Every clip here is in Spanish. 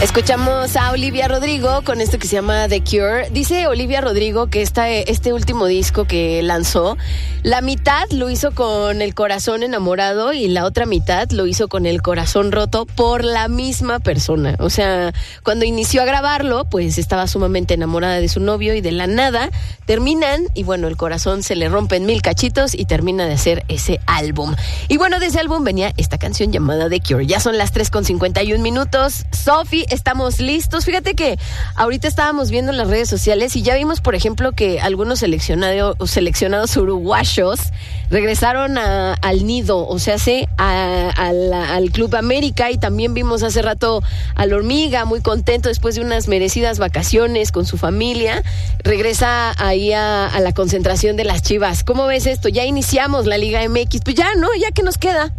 Escuchamos a Olivia Rodrigo con esto que se llama The Cure. Dice Olivia Rodrigo que este último disco que lanzó, la mitad lo hizo con el corazón enamorado y la otra mitad lo hizo con el corazón roto por la misma persona. O sea, cuando inició a grabarlo, pues estaba sumamente enamorada de su novio y de la nada terminan y bueno, el corazón se le rompe en 1000 cachitos y termina de hacer ese álbum. Y bueno, de ese álbum venía esta canción llamada The Cure. Ya son las 3:51. Sofi, estamos listos. Fíjate que ahorita estábamos viendo en las redes sociales y ya vimos, por ejemplo, que algunos seleccionados uruguayos regresaron al nido, o sea, al Club América, y también vimos hace rato al Hormiga muy contento después de unas merecidas vacaciones con su familia. Regresa ahí a la concentración de las Chivas. ¿Cómo ves esto? Ya iniciamos la Liga MX. Pues ya, ¿no? ¿Ya qué nos queda?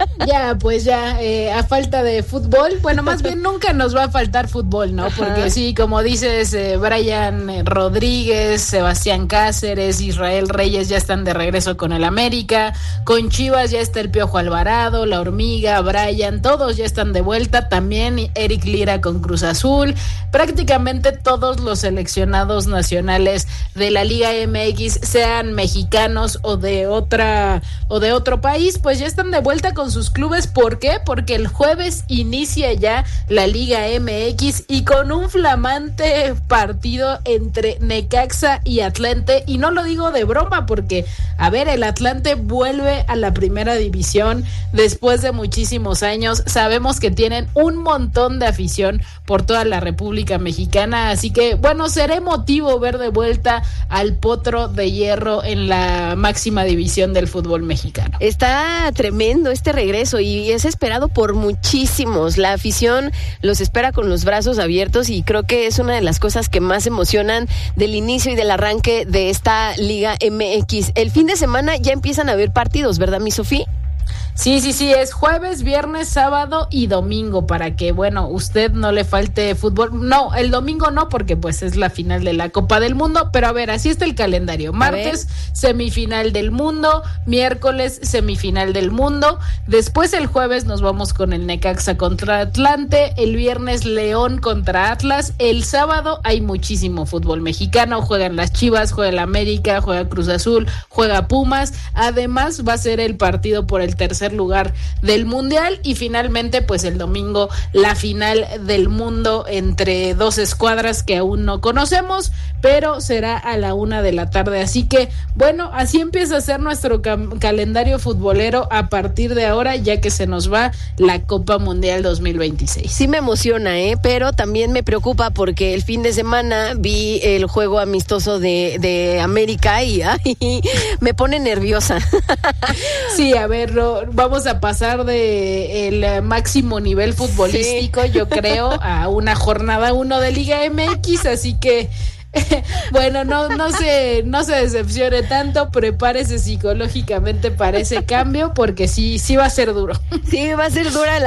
A falta de fútbol, bueno, más bien nunca nos va a faltar fútbol, ¿no? Porque sí, como dices, Brian Rodríguez, Sebastián Cáceres, Israel Reyes ya están de regreso con el América, con Chivas ya está el Piojo Alvarado, la Hormiga, Brian, todos ya están de vuelta, también Eric Lira con Cruz Azul, prácticamente todos los seleccionados nacionales de la Liga MX, sean mexicanos o de otro país, pues ya están de vuelta con sus clubes. ¿Por qué? Porque el jueves inicia ya la Liga MX y con un flamante partido entre Necaxa y Atlante, y no lo digo de broma porque, a ver, el Atlante vuelve a la primera división después de muchísimos años, sabemos que tienen un montón de afición por toda la República Mexicana, así que bueno, será emotivo ver de vuelta al Potro de Hierro en la máxima división del fútbol mexicano. Está tremendo este regreso y es esperado por muchísimos. La afición los espera con los brazos abiertos y creo que es una de las cosas que más emocionan del inicio y del arranque de esta Liga MX. El fin de semana ya empiezan a haber partidos, ¿verdad, mi Sofía? Sí, es jueves, viernes, sábado y domingo para que, bueno, usted no le falte fútbol. No, el domingo no, porque pues es la final de la Copa del Mundo, pero a ver, así está el calendario. Martes, semifinal del mundo, miércoles, semifinal del mundo, después el jueves nos vamos con el Necaxa contra Atlante, el viernes León contra Atlas, el sábado hay muchísimo fútbol mexicano, juegan las Chivas, juega el América, juega Cruz Azul, juega Pumas, además va a ser el partido por el tercer lugar del mundial y finalmente pues el domingo la final del mundo entre dos escuadras que aún no conocemos, pero será a la 1:00 p.m, así que bueno, así empieza a ser nuestro calendario futbolero a partir de ahora, ya que se nos va la Copa Mundial 2026. Sí me emociona, pero también me preocupa porque el fin de semana vi el juego amistoso de América y me pone nerviosa. Sí, a ver, vamos a pasar de el máximo nivel futbolístico, sí, yo creo, a una jornada 1 de Liga MX, así que bueno, no se decepcione tanto, prepárese psicológicamente para ese cambio, porque sí va a ser duro. Sí, va a ser dura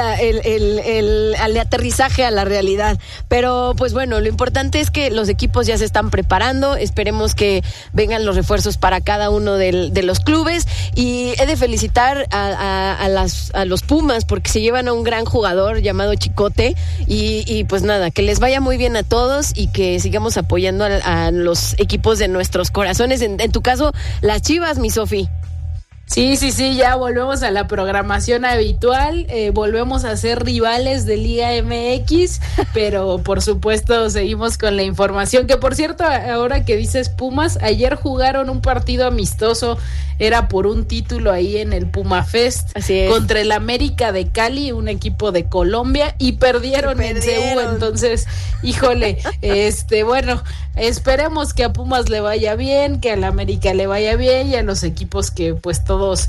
el aterrizaje a la realidad, pero pues bueno, lo importante es que los equipos ya se están preparando, esperemos que vengan los refuerzos para cada uno de los clubes, y he de felicitar a los Pumas porque se llevan a un gran jugador llamado Chicote, y pues nada, que les vaya muy bien a todos y que sigamos apoyando a los equipos de nuestros corazones, en tu caso las Chivas, mi Sofi. Sí, ya volvemos a la programación habitual, volvemos a ser rivales de Liga MX, pero por supuesto seguimos con la información, que por cierto, ahora que dices Pumas, ayer jugaron un partido amistoso, era por un título ahí en el Puma Fest, contra el América de Cali, un equipo de Colombia, y perdieron en CU, entonces, híjole, bueno, esperemos que a Pumas le vaya bien, que al América le vaya bien, y a los equipos que pues todos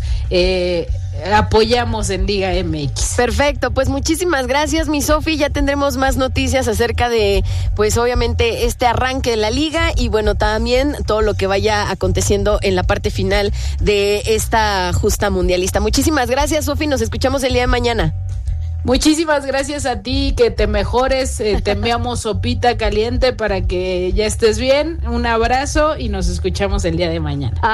apoyamos en Liga MX. Perfecto, pues muchísimas gracias, mi Sofi. Ya tendremos más noticias acerca de, pues obviamente, este arranque de la liga y bueno, también todo lo que vaya aconteciendo en la parte final de esta justa mundialista. Muchísimas gracias, Sofi. Nos escuchamos el día de mañana. Muchísimas gracias a ti, que te mejores, te enviamos sopita caliente para que ya estés bien. Un abrazo y nos escuchamos el día de mañana.